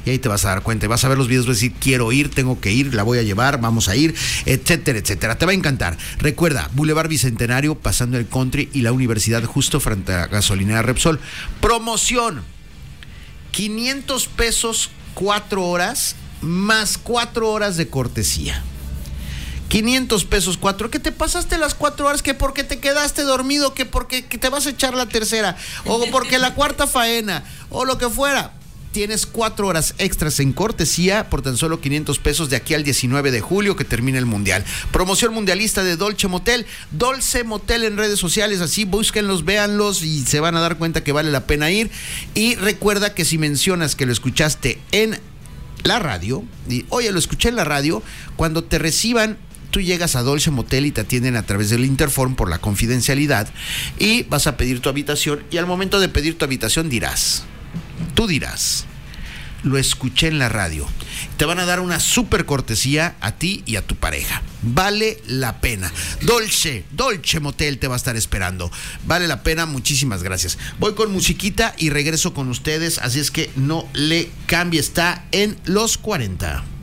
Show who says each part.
Speaker 1: y ahí te vas a dar cuenta, vas a ver los videos, vas a decir, quiero ir, tengo que ir, la voy a llevar, vamos a ir, etcétera, etcétera. Te va a encantar. Recuerda, Boulevard Bicentenario, pasando el Country y la Universidad, justo frente a la gasolinera Repsol. Promoción: 500 pesos 4 horas más 4 horas de cortesía. 500 pesos 4, que te pasaste las 4 horas, que porque te quedaste dormido, que porque que te vas a echar la tercera, o porque la cuarta faena, o lo que fuera. Tienes 4 horas extras en cortesía por tan solo 500 pesos de aquí al 19 de julio que termina el Mundial. Promoción mundialista de Dolce Motel. Dolce Motel en redes sociales, así búsquenlos, véanlos y se van a dar cuenta que vale la pena ir. Y recuerda que si mencionas que lo escuchaste en la radio, y oye, lo escuché en la radio, cuando te reciban, tú llegas a Dolce Motel y te atienden a través del interphone por la confidencialidad y vas a pedir tu habitación, y al momento de pedir tu habitación tú dirás, lo escuché en la radio. Te van a dar una súper cortesía a ti y a tu pareja. Vale la pena. Dolce Motel te va a estar esperando. Vale la pena, muchísimas gracias. Voy con musiquita y regreso con ustedes, así es que no le cambie, está en los 40.